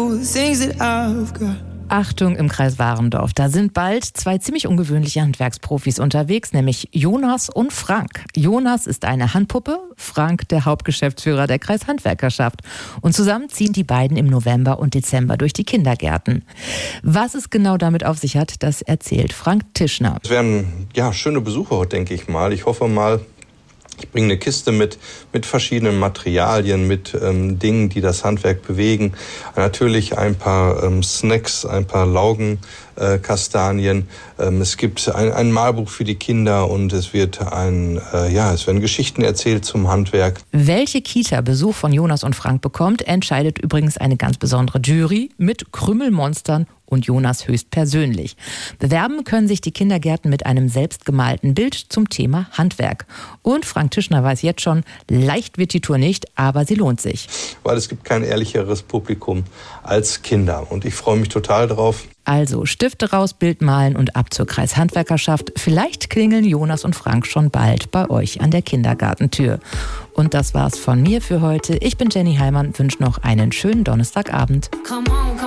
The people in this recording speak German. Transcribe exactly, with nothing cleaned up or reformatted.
all the things that I've got. Achtung im Kreis Warendorf, da sind bald zwei ziemlich ungewöhnliche Handwerksprofis unterwegs, nämlich Jonas und Frank. Jonas ist eine Handpuppe, Frank der Hauptgeschäftsführer der Kreishandwerkerschaft. Und zusammen ziehen die beiden im November und Dezember durch die Kindergärten. Was es genau damit auf sich hat, das erzählt Frank Tischner. Es werden ja schöne Besucher, denke ich mal. Ich hoffe mal, ich bringe eine Kiste mit, mit verschiedenen Materialien, mit ähm, Dingen, die das Handwerk bewegen. Natürlich ein paar ähm, Snacks, ein paar Laugenkastanien. Äh, ähm, es gibt ein, ein Malbuch für die Kinder und es wird ein, äh, ja, es werden Geschichten erzählt zum Handwerk. Welche Kita Besuch von Jonas und Frank bekommt, entscheidet übrigens eine ganz besondere Jury mit Krümelmonstern und Jonas höchstpersönlich. Bewerben können sich die Kindergärten mit einem selbstgemalten Bild zum Thema Handwerk. Und Frank Tischner weiß jetzt schon, leicht wird die Tour nicht, aber sie lohnt sich. Weil es gibt kein ehrlicheres Publikum als Kinder und ich freue mich total drauf. Also Stifte raus, Bild malen und ab zur Kreishandwerkerschaft. Vielleicht klingeln Jonas und Frank schon bald bei euch an der Kindergartentür. Und das war's von mir für heute. Ich bin Jenny Heimann, wünsche noch einen schönen Donnerstagabend. Come on, come